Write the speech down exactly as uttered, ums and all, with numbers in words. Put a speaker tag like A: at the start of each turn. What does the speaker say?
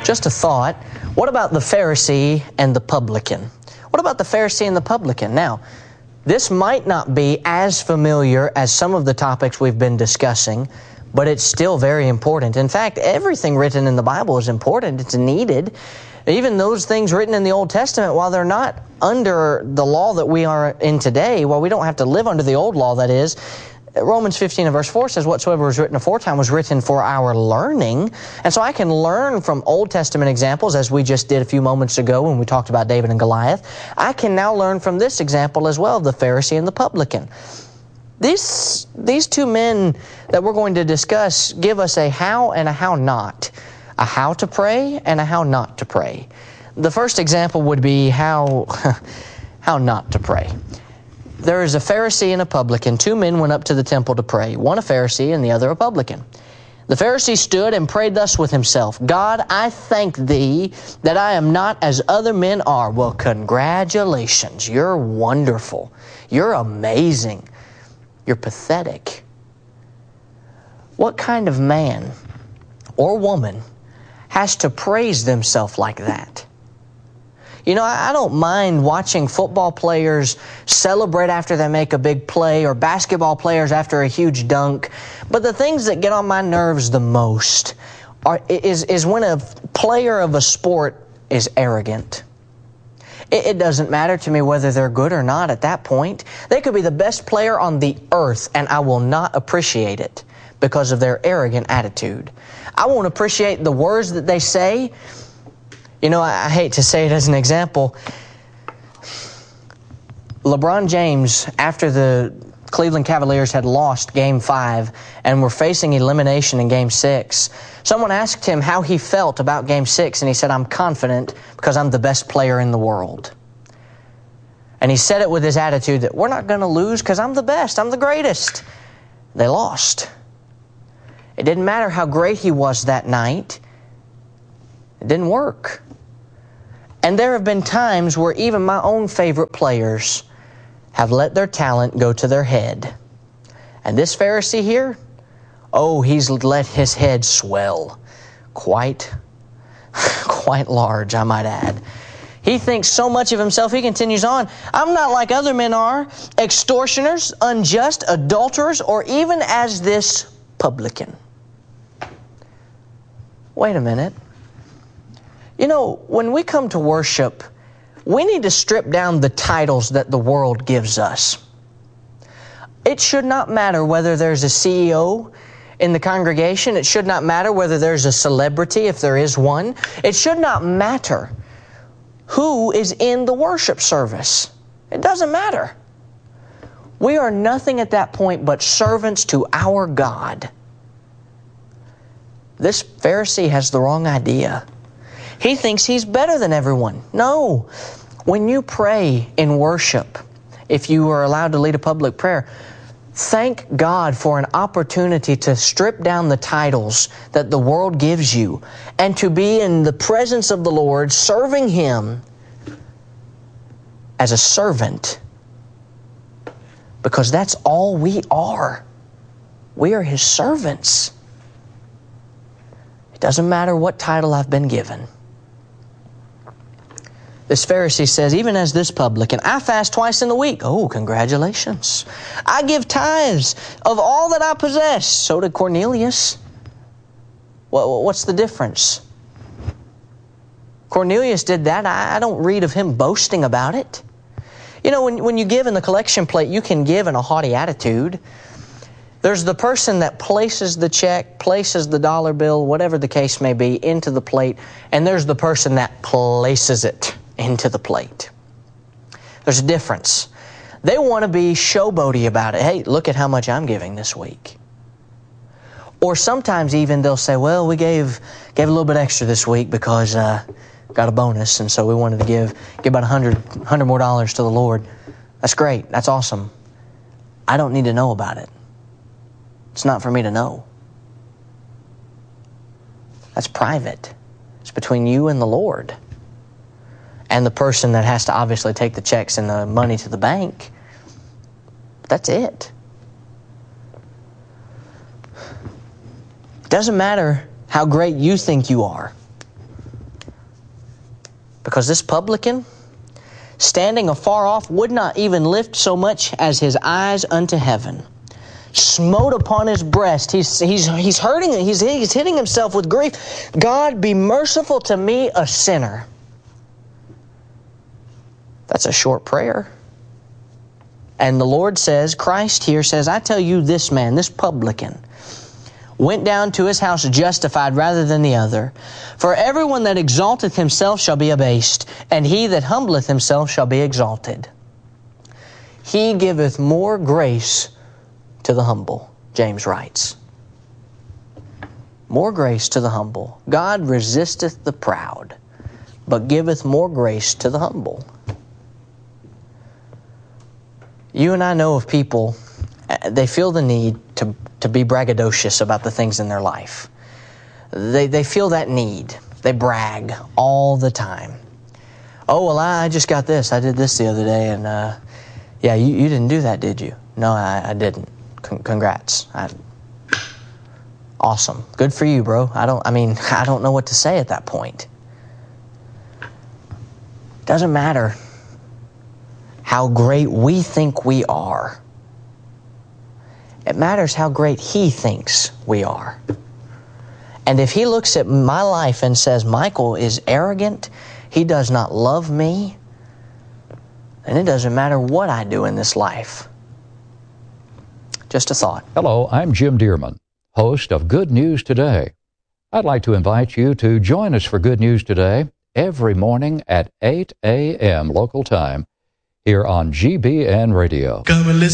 A: Just a thought. What about the Pharisee and the publican? What about the Pharisee and the publican? Now, this might not be as familiar as some of the topics we've been discussing, but it's still very important. In fact, everything written in the Bible is important. It's needed. Even those things written in the Old Testament, while they're not under the law that we are in today, while we don't have to live under the old law, that is, Romans fifteen and verse four says, whatsoever was written aforetime was written for our learning. And so I can learn from Old Testament examples, as we just did a few moments ago when we talked about David and Goliath. I can now learn from this example as well, the Pharisee and the publican. These, these two men that we're going to discuss give us a how and a how not. A how to pray and a how not to pray. The first example would be how, how not to pray. There is a Pharisee and a publican. Two men went up to the temple to pray, one a Pharisee and the other a publican. The Pharisee stood and prayed thus with himself, God, I thank Thee that I am not as other men are. Well, congratulations. You're wonderful. You're amazing. You're pathetic. What kind of man or woman has to praise themselves like that? You know, I don't mind watching football players celebrate after they make a big play, or basketball players after a huge dunk. But the things that get on my nerves the most are, is, is when a player of a sport is arrogant. It, it doesn't matter to me whether they're good or not at that point. They could be the best player on the earth, and I will not appreciate it because of their arrogant attitude. I won't appreciate the words that they say. You know, I hate to say it as an example. LeBron James, after the Cleveland Cavaliers had lost Game five and were facing elimination in Game six, someone asked him how he felt about Game six, and he said, I'm confident because I'm the best player in the world. And he said it with his attitude that we're not going to lose because I'm the best, I'm the greatest. They lost. It didn't matter how great he was that night. It didn't work. And there have been times where even my own favorite players have let their talent go to their head. And this Pharisee here, oh, he's let his head swell. Quite, quite large, I might add. He thinks so much of himself, he continues on, I'm not like other men are, extortioners, unjust, adulterers, or even as this publican. Wait a minute. You know, when we come to worship, we need to strip down the titles that the world gives us. It should not matter whether there's a C E O in the congregation. It should not matter whether there's a celebrity, if there is one. It should not matter who is in the worship service. It doesn't matter. We are nothing at that point but servants to our God. This Pharisee has the wrong idea. He thinks he's better than everyone. No. When you pray in worship, if you are allowed to lead a public prayer, thank God for an opportunity to strip down the titles that the world gives you and to be in the presence of the Lord, serving Him as a servant, because that's all we are. We are His servants. It doesn't matter what title I've been given. This Pharisee says, even as this publican, I fast twice in the week. Oh, congratulations. I give tithes of all that I possess. So did Cornelius. What's the difference? Cornelius did that. I don't read of him boasting about it. You know, when, when you give in the collection plate, you can give in a haughty attitude. There's the person that places the check, places the dollar bill, whatever the case may be, into the plate. And there's the person that places it into the plate. There's a difference. They want to be showboaty about it. Hey, look at how much I'm giving this week. Or sometimes even they'll say, well, we gave gave a little bit extra this week because uh, got a bonus, and so we wanted to give, give about a hundred, hundred more dollars to the Lord. That's great. That's awesome. I don't need to know about it. It's not for me to know. That's private. It's between you and the Lord. And the person that has to obviously take the checks and the money to the bank. That's it. It doesn't matter how great you think you are. Because this publican, standing afar off, would not even lift so much as his eyes unto heaven. Smote upon his breast. He's, he's, he's hurting, he's, he's hitting himself with grief. God, be merciful to me, a sinner. That's a short prayer. And the Lord says, Christ here says, I tell you, this man, this publican, went down to his house justified rather than the other. For everyone that exalteth himself shall be abased, and he that humbleth himself shall be exalted. He giveth more grace to the humble, James writes. More grace to the humble. God resisteth the proud, but giveth more grace to the humble. You and I know of people, they feel the need to, to be braggadocious about the things in their life. They, they feel that need. They brag all the time. Oh, well, I just got this. I did this the other day, and uh, yeah, you, you didn't do that, did you? No, I, I didn't. Con- congrats. I, awesome. Good for you, bro. I don't, I mean, I don't know what to say at that point. Doesn't matter how great we think we are. It matters how great He thinks we are. And if He looks at my life and says, Michael is arrogant, he does not love me, then it doesn't matter what I do in this life. Just a thought.
B: Hello, I'm Jim Dearman, host of Good News Today. I'd like to invite you to join us for Good News Today every morning at eight a.m. local time here on G B N Radio. Come and listen.